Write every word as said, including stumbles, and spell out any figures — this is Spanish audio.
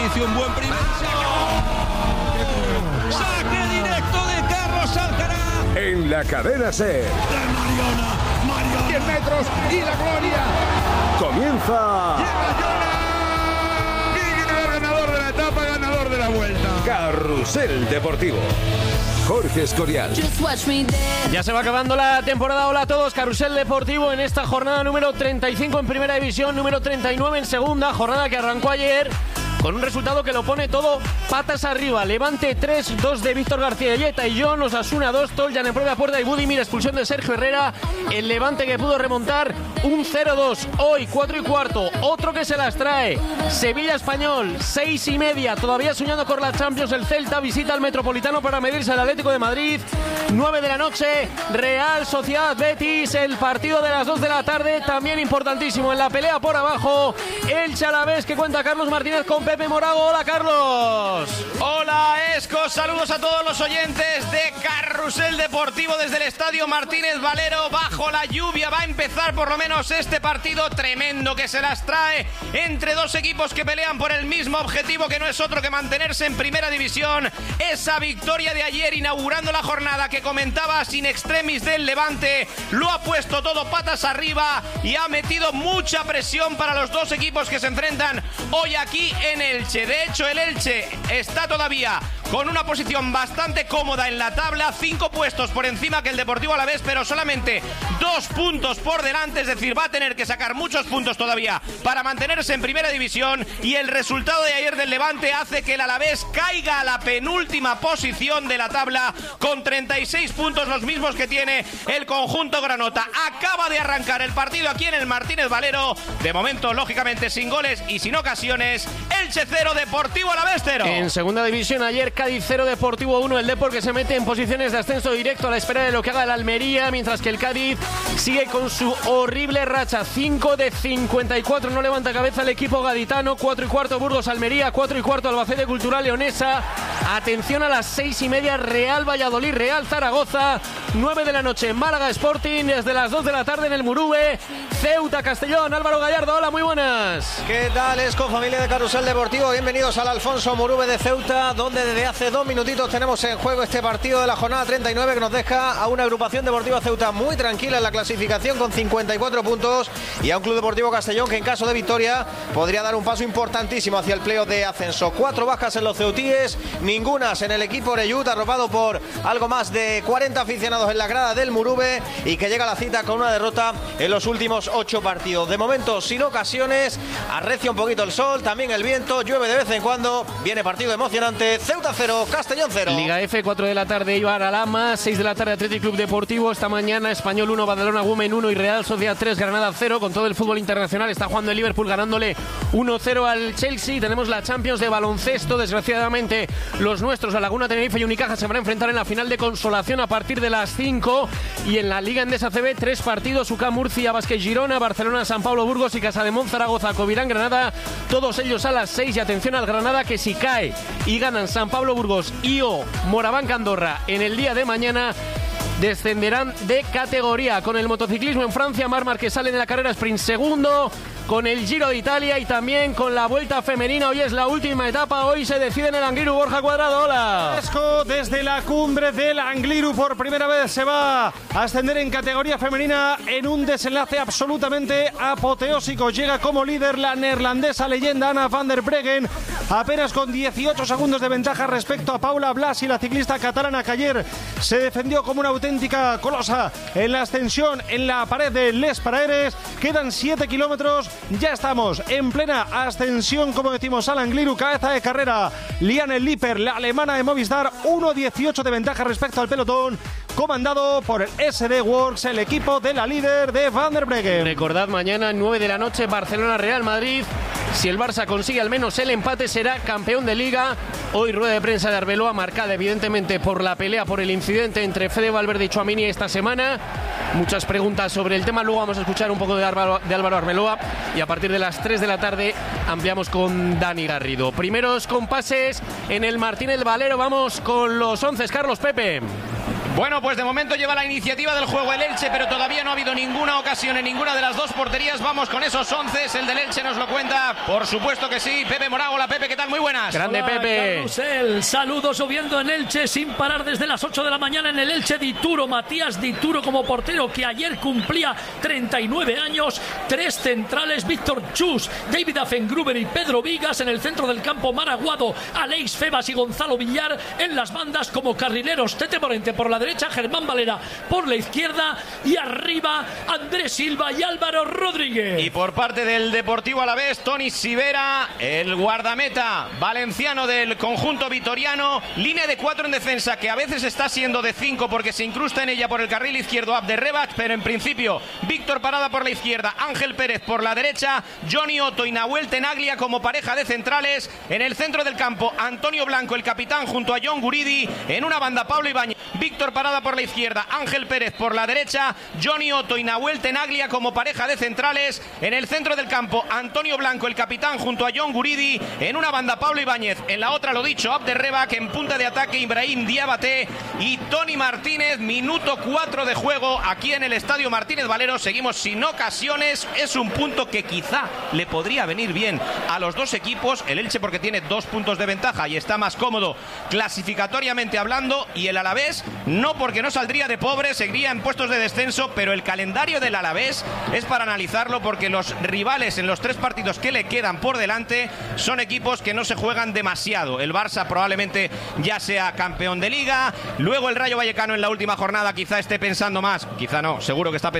inicio, un buen primer saque directo de Carlos Alcaraz. En la cadena SER. La Mariona, Mariona. diez metros y la gloria. Comienza. Llega ganador de la etapa, ganador de la vuelta. Carrusel Deportivo. Jorge Escorial. Ya se va acabando la temporada. Hola a todos, Carrusel Deportivo en esta jornada número treinta y cinco en Primera División, número treinta y nueve en Segunda, jornada que arrancó ayer con un resultado que lo pone todo patas arriba. Levante tres, dos de Víctor García Yeta y John, Osasuna dos, Toljan en propia puerta y Budimir, expulsión de Sergio Herrera. El Levante que pudo remontar un cero dos. Hoy cuatro y cuarto, otro que se las trae. Sevilla Español, seis y media, todavía soñando con la Champions. El Celta visita al Metropolitano para medirse al Atlético de Madrid. nueve de la noche, Real Sociedad Betis, el partido de las dos de la tarde, también importantísimo en la pelea por abajo. El Alavés que cuenta Carlos Martínez con Pepe Morago. Hola, Carlos. Hola, Esco. Saludos a todos los oyentes de Carrusel Deportivo desde el Estadio Martínez Valero. Bajo la lluvia va a empezar por lo menos este partido tremendo que se las trae entre dos equipos que pelean por el mismo objetivo, que no es otro que mantenerse en Primera División. Esa victoria de ayer inaugurando la jornada que comentaba sin extremis del Levante lo ha puesto todo patas arriba y ha metido mucha presión para los dos equipos que se enfrentan hoy aquí en Elche. De hecho, el Elche está todavía con una posición bastante cómoda en la tabla, cinco puestos por encima que el Deportivo Alavés, pero solamente dos puntos por delante, es decir, va a tener que sacar muchos puntos todavía para mantenerse en Primera División, y el resultado de ayer del Levante hace que el Alavés caiga a la penúltima posición de la tabla con treinta y seis puntos, los mismos que tiene el conjunto granota. Acaba de arrancar el partido aquí en el Martínez Valero, de momento lógicamente sin goles y sin ocasiones. Elche cero, Deportivo Alavés cero. En Segunda División ayer Cádiz cero, Deportivo uno. El Depor que se mete en posiciones de ascenso directo a la espera de lo que haga el Almería, mientras que el Cádiz sigue con su horrible racha. cinco de cincuenta y cuatro, no levanta cabeza el equipo gaditano. cuatro y cuarto Burgos Almería, cuatro y cuarto Albacete Cultural Leonesa. Atención a las seis y media, Real Valladolid Real Zaragoza. nueve de la noche Málaga Sporting, desde las dos de la tarde en el Murube. Ceuta Castellón. Álvaro Gallardo, hola, muy buenas. ¿Qué tal, Esco, familia de Carrusel Deportivo? Bienvenidos al Alfonso Murube de Ceuta, donde desde hace dos minutitos tenemos en juego este partido de la jornada treinta y nueve que nos deja a una agrupación deportiva Ceuta muy tranquila en la clasificación con cincuenta y cuatro puntos, y a un Club Deportivo Castellón que en caso de victoria podría dar un paso importantísimo hacia el playoff de ascenso. Cuatro bajas en los ceutíes, ningunas en el equipo Oreyut, arropado por algo más de cuarenta aficionados en la grada del Murube, y que llega a la cita con una derrota en los últimos ocho partidos. De momento sin ocasiones, arrecia un poquito el sol, también el viento, llueve de vez en cuando, viene partido emocionante. Ceuta cero, Castellón cero. Liga F, cuatro de la tarde Eibar Alhama, seis de la tarde Athletic Club Deportivo. Esta mañana Español uno, Badalona Women uno y Real Sociedad tres, Granada cero. Con todo el fútbol internacional está jugando el Liverpool ganándole uno cero al Chelsea. Tenemos la Champions de baloncesto. Desgraciadamente los nuestros, a Laguna Tenerife y Unicaja, se van a enfrentar en la final de consolación a partir de las cinco. Y en la Liga Endesa C B, tres partidos: U C A Murcia, Vázquez Girona, Barcelona San Pablo Burgos y Casademont Zaragoza Covirán Granada. Todos ellos a las seis. Y atención al Granada, que si cae y ganan San Pablo Burgos y o Moraván Andorra en el día de mañana, descenderán de categoría. Con el motociclismo en Francia, Marc Márquez sale de la carrera sprint segundo, con el Giro de Italia y también con la Vuelta Femenina. Hoy es la última etapa, hoy se decide en el Angliru. Borja Cuadrado, hola. Esco, desde la cumbre del Angliru por primera vez se va a ascender en categoría femenina en un desenlace absolutamente apoteósico. Llega como líder la neerlandesa leyenda Anna van der Breggen, apenas con dieciocho segundos de ventaja respecto a Paula Blas y la ciclista catalana que ayer se defendió como una auténtica colosa en la ascensión en la pared de Les Paraeres. Quedan siete kilómetros. Ya estamos en plena ascensión, como decimos, al Angliru. Cabeza de carrera Liane Liper, la alemana de Movistar, uno dieciocho de ventaja respecto al pelotón, comandado por el S D Works, el equipo de la líder de Van der Breggen. Recordad, mañana nueve de la noche Barcelona Real Madrid. Si el Barça consigue al menos el empate, será campeón de Liga. Hoy rueda de prensa de Arbeloa, marcada evidentemente por la pelea, por el incidente entre Fede Valverde y Tchouaméni esta semana. Muchas preguntas sobre el tema. Luego vamos a escuchar un poco de Álvaro, de Álvaro Arbeloa, y a partir de las tres de la tarde ampliamos con Dani Garrido. Primeros compases en el Martínez Valero. Vamos con los once. Carlos, Pepe. Bueno, pues de momento lleva la iniciativa del juego el Elche, pero todavía no ha habido ninguna ocasión en ninguna de las dos porterías. Vamos con esos once, el del Elche nos lo cuenta, por supuesto que sí, Pepe Morago. Hola Pepe, ¿qué tal? Muy buenas. Grande Hola, Pepe. Carrusel, saludos lloviendo en Elche sin parar desde las ocho de la mañana en el Elche. Dituro, Matías Dituro como portero, que ayer cumplía treinta y nueve años. Tres centrales, Víctor Chus, David Affengruber y Pedro Vigas. En el centro del campo, Maraguado, Aleix Febas y Gonzalo Villar. En las bandas como carrileros, Tete Morente por la derecha, Germán Valera por la izquierda, y arriba Andrés Silva y Álvaro Rodríguez. Y por parte del Deportivo Alavés, Toni Sivera, el guardameta valenciano del conjunto vitoriano. Línea de cuatro en defensa, que a veces está siendo de cinco porque se incrusta en ella por el carril izquierdo Abderrebat, pero en principio Víctor Parada por la izquierda, Ángel Pérez por la derecha, Johnny Otto y Nahuel Tenaglia como pareja de centrales. En el centro del campo, Antonio Blanco, el capitán, junto a John Guridi. En una banda, Pablo Ibáñez, Víctor Parada por la izquierda, Ángel Pérez por la derecha, Johnny Otto y Nahuel Tenaglia como pareja de centrales. En el centro del campo, Antonio Blanco, el capitán, junto a John Guridi. En una banda, Pablo Ibáñez, en la otra, lo dicho, Abderrebat, en punta de ataque, Ibrahim Diabaté y Tony Martínez. Minuto cuatro de juego aquí en el Estadio Martínez Valero. Seguimos sin ocasiones. Es un punto que quizá le podría venir bien a los dos equipos. El Elche porque tiene dos puntos de ventaja y está más cómodo clasificatoriamente hablando, y el Alavés no, porque no saldría de pobre, seguiría en puestos de descenso. Pero el calendario del Alavés es para analizarlo, porque los rivales en los tres partidos que le quedan por delante son equipos que no se juegan demasiado. El Barça probablemente ya sea campeón de Liga, luego el Rayo Vallecano en la última jornada quizá esté pensando más, quizá no, seguro que está pensando